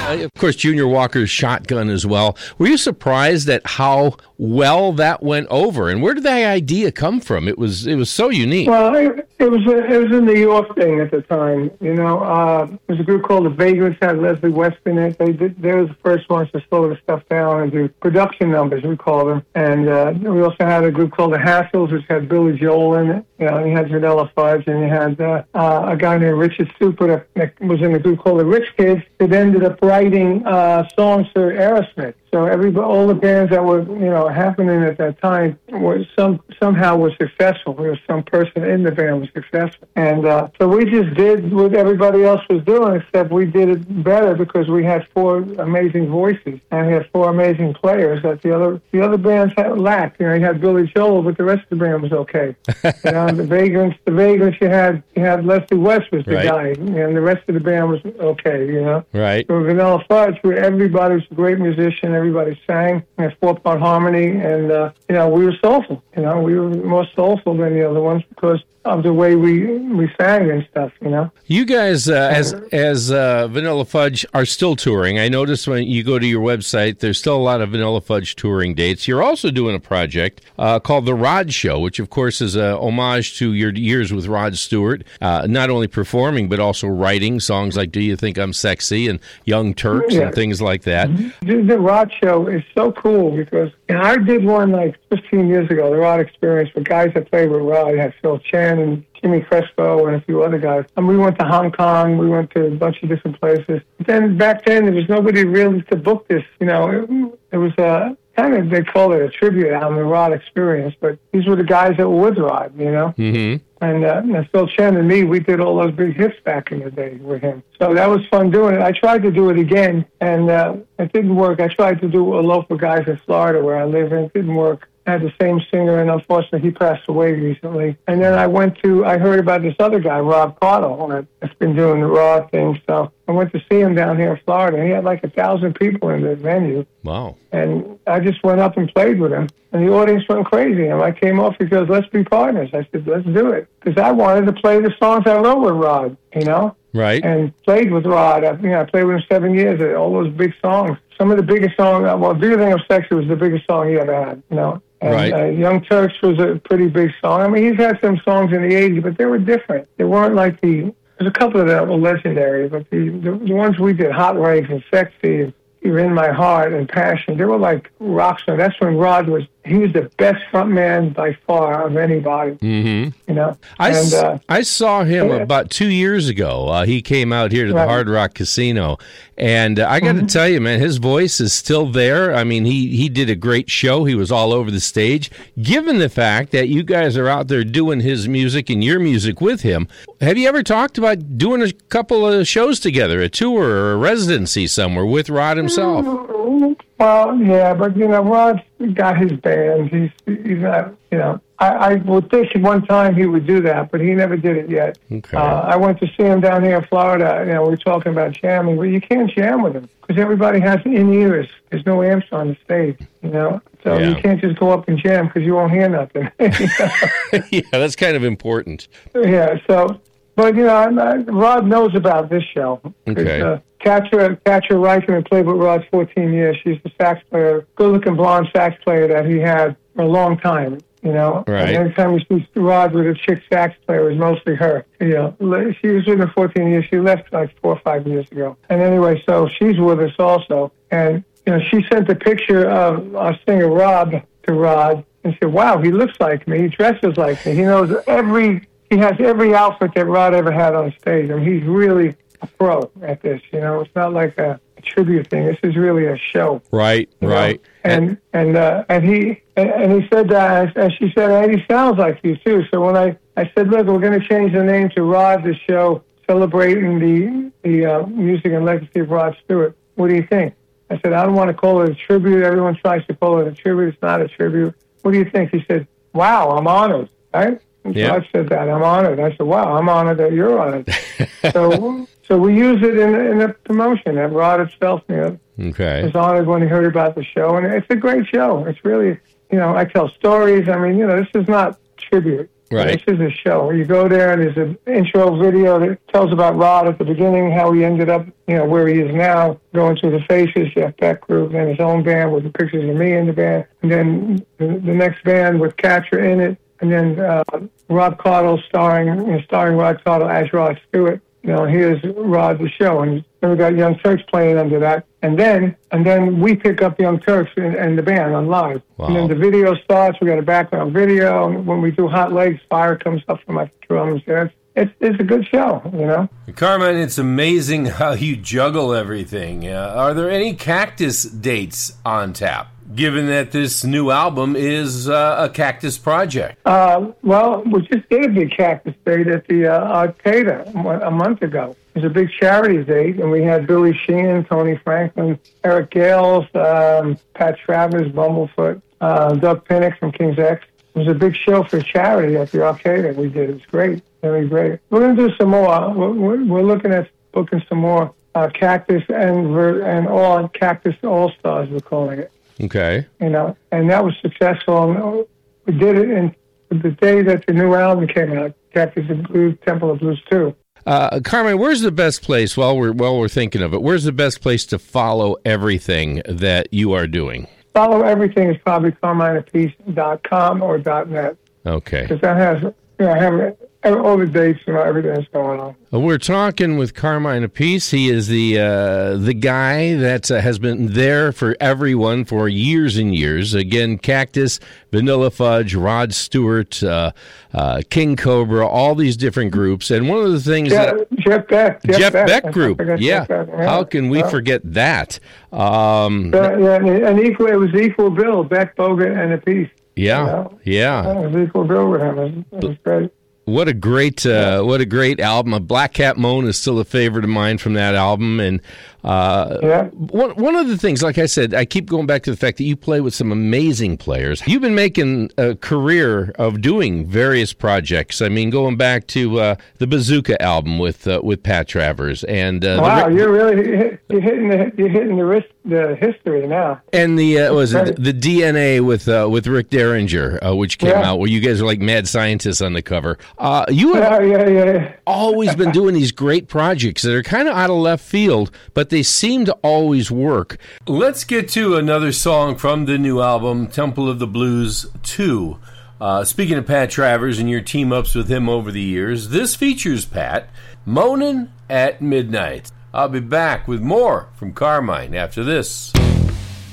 Of course, Junior Walker's Shotgun as well. Were you surprised at how well that went over? And where did that idea come from? It was so unique. Well, it was a New York thing at the time. You know, there was a group called the Vagrants, had Leslie West in it. They were the first ones to slow the stuff down and do production numbers, we call them. And we also had a group called the Hassles, which had Billy Joel in it. You know, and he had Vanilla Fudge, and he had a guy named Richard Super that was in a group called the Rich Kids that ended up writing songs for Aerosmith. So all the bands that were, happening at that time somehow were successful. There was some person in the band was successful. And so we just did what everybody else was doing, except we did it better because we had four amazing voices and we had four amazing players that the other bands lacked. You know, you had Billy Joel, but the rest of the band was okay. You know, the Vagrants, you had Leslie West was the guy, and the rest of the band was okay. You know, right? So Vanilla Fudge, where everybody was a great musician. Everybody sang. We had 4-part harmony, and we were soulful. You know, we were more soulful than the other ones because of the way we sang and stuff. You know, you guys as Vanilla Fudge are still touring. I noticed when you go to your website, there's still a lot of Vanilla Fudge touring dates. You're also doing a project called The Rod Show, which of course is a homage to your years with Rod Stewart, not only performing but also writing songs like "Do You Think I'm Sexy" and "Young Turks" and things like that. Mm-hmm. The Rod Show is so cool because I did one like 15 years ago, the Rod Experience, with guys that played with Rod. I had Phil Chen and Jimmy Crespo and a few other guys. And we went to Hong Kong. We went to a bunch of different places. But then back then, there was nobody really to book this. You know, it was a kind of, they call it a tribute album, the Rod Experience. But these were the guys that were with Rod, you know. Mm-hmm. And Phil Chen and me, we did all those big hits back in the day with him. So that was fun doing it. I tried to do it again, and it didn't work. I tried to do a local guys in Florida where I live, and it didn't work. I had the same singer, and unfortunately, he passed away recently. And then I heard about this other guy, Rob Pardo, that's been doing the Raw thing. So I went to see him down here in Florida, and he had like 1,000 people in the venue. Wow. And I just went up and played with him, and the audience went crazy. And I came off, he goes, "Let's be partners." I said, "Let's do it." Because I wanted to play the songs I wrote with Rod, you know? Right. And played with Rod. I played with him 7 years, all those big songs. Some of the biggest songs, "Do You Think I'm Sexy" was the biggest song he ever had, you know? And Young Turks was a pretty big song. I mean, he's had some songs in the 80s, but they were different. They weren't like there's a couple of that were legendary, but the ones we did, Hot Race and Sexy and You're in My Heart and Passion, they were like rock songs. That's when Rod was the best front man by far of anybody. Mm-hmm. You know, I saw him about 2 years ago. He came out here to the Hard Rock Casino, and I got to tell you, man, his voice is still there. I mean, he did a great show. He was all over the stage. Given the fact that you guys are out there doing his music and your music with him, have you ever talked about doing a couple of shows together, a tour or a residency somewhere with Rod himself? Well, yeah, but, Rod's got his band. He's not, I would think one time he would do that, but he never did it yet. Okay. I went to see him down here in Florida. We were talking about jamming, but you can't jam with him because everybody has in-ears. There's no amps on the stage, So you can't just go up and jam because you won't hear nothing. Yeah, that's kind of important. Yeah, so... But, Rod knows about this show. Okay. Katja Reichman played with Rod 14 years. She's the sax player, good-looking blonde sax player that he had for a long time, Right. And every time we see Rod with a chick sax player, it was mostly her. She was with him 14 years. She left like 4 or 5 years ago. And anyway, so she's with us also. And, she sent a picture of our singer Rob to Rod and said, "Wow, he looks like me. He dresses like me. He knows He has every outfit that Rod ever had on stage. I mean, he's really a pro at this. It's not like a tribute thing. This is really a show. Right, right. And he said that, as she said, and he sounds like you too. So when I said, "Look, we're going to change the name to Rod the Show, celebrating the music and legacy of Rod Stewart. What do you think?" I said, "I don't want to call it a tribute. Everyone tries to call it a tribute. It's not a tribute. What do you think?" He said, "Wow, I'm honored." Right? So I said that. I'm honored. I said, "Wow, I'm honored that you're honored." So we use it in the promotion. And Rod himself, was honored when he heard about the show. And it's a great show. It's really, I tell stories. I mean, this is not tribute. Right. This is a show. You go there, and there's an intro video that tells about Rod at the beginning, how he ended up, where he is now, going through the Faces, Jeff Beck Group, and his own band with the pictures of me in the band, and then the next band with Catcher in it, and then Rob Caudle starring Rod Caudle as Rod Stewart. Here's Rod the show, and then we got Young Turks playing under that, and then we pick up Young Turks and the band on live. Wow. And then the video starts. We got a background video. And when we do Hot Legs, fire comes up from my drums. It's a good show, Carmine, it's amazing how you juggle everything. Are there any Cactus dates on tap, given that this new album is a Cactus project? Well, we just did a big Cactus date at the Arcada a month ago. It was a big charity date, and we had Billy Sheehan, Tony Franklin, Eric Gales, Pat Travers, Bumblefoot, Doug Pinnick from King's X. It was a big show for charity at the Arcada we did. It was great. Very great. We're going to do some more. We're looking at booking some more Cactus and all Cactus All-Stars, we're calling it. Okay. And that was successful. We did it in the day that the new album came out, Cactus and Blues, Temple of Blues 2. Carmine, where's the best place, while we're thinking of it, where's the best place to follow everything that you are doing? Follow everything is probably CarmineApiece.com or .net. Okay. Because that has, I have all the dates and everything that's going on. We're talking with Carmine Appice. He is the guy that has been there for everyone for years and years. Again, Cactus, Vanilla Fudge, Rod Stewart, King Cobra, all these different groups. And one of the things Jeff Beck Group, yeah. How can we forget that? And it was equal bill, Beck, Bogan, and Appice. Yeah. It was equal bill with him. It was great. What a great album! Black Cat Moan is still a favorite of mine from that album, and one of the things, like I said, I keep going back to the fact that you play with some amazing players. You've been making a career of doing various projects. I mean, going back to the Bazooka album with Pat Travers, and wow, you're hitting the history now. And the DNA with Rick Derringer, which came out where you guys are like mad scientists on the cover. You have always been doing these great projects that are kind of out of left field, but they seem to always work. Let's get to another song from the new album, Temple of the Blues 2. Speaking of Pat Travers and your team-ups with him over the years, this features Pat, Moanin' at Midnight. I'll be back with more from Carmine after this.